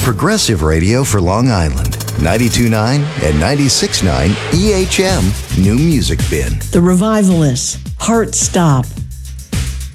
Progressive radio for Long Island. 92.9 and 96.9 EHM New Music Bin. The Revivalists, Heart Stop.